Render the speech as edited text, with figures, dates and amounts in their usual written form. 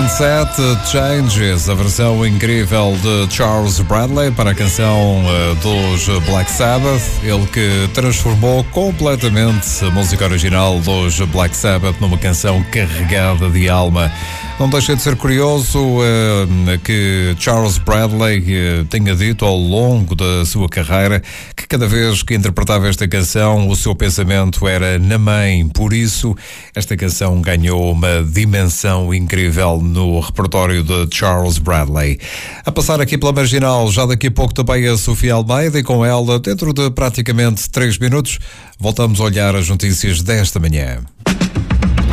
Sunset Changes, a versão incrível de Charles Bradley para a canção dos Black Sabbath, ele que transformou completamente a música original dos Black Sabbath numa canção carregada de alma. Não deixa de ser curioso que Charles Bradley tenha dito ao longo da sua carreira que cada vez que interpretava esta canção o seu pensamento era na mãe, por isso esta canção ganhou uma dimensão incrível no repertório de Charles Bradley. A passar aqui pela Marginal, já daqui a pouco também a Sofia Almeida, e com ela, dentro de praticamente 3 minutos, voltamos a olhar as notícias desta manhã.